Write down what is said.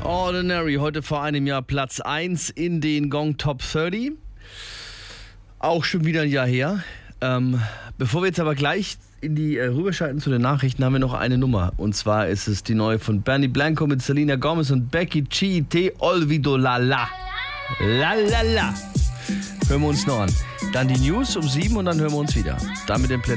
Ordinary, heute vor einem Jahr Platz 1 in den Gong Top 30. Auch schon wieder ein Jahr her. Bevor wir jetzt aber gleich rüberschalten zu den Nachrichten, haben wir noch eine Nummer. Und zwar ist es die neue von Bernie Blanco mit Selena Gomez und Becky G. Te olvido la la. La la la. Hören wir uns noch an. Dann die News um 7 und dann hören wir uns wieder. Damit den